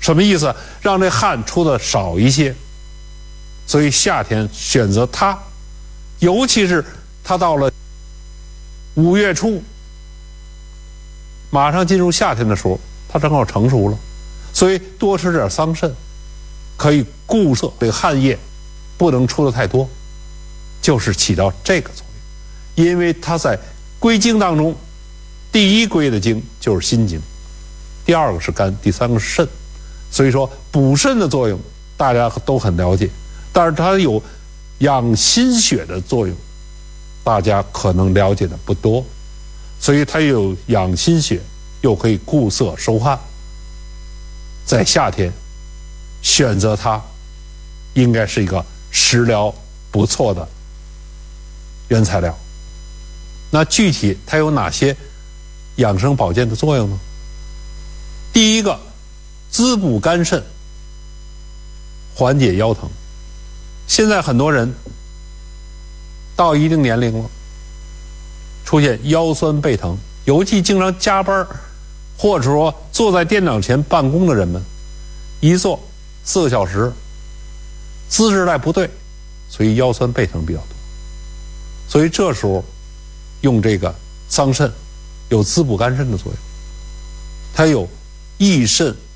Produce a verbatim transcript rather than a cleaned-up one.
什么意思？让这汗出的少一些。所以夏天选择它，尤其是它到了五月初，马上进入夏天的时候，它正好成熟了，所以多吃点桑葚，可以固涩这个汗液，不能出的太多，就是起到这个作用。因为它在归经当中，第一归的经就是心经，第二个是肝，第三个是肾，所以说补肾的作用大家都很了解，但是它有养心血的作用，大家可能了解的不多，所以它有养心血，又可以固涩收汗。在夏天选择它，应该是一个食疗不错的原材料。那具体它有哪些养生保健的作用呢？第一个，滋补肝肾，缓解腰疼。现在很多人到一定年龄了，出现腰酸背疼，尤其经常加班或者说坐在电脑前办公的人们，一坐四个小时，姿势带不对，所以腰酸背疼比较多。所以这时候用这个桑葚，有滋补肝肾的作用，它有益肾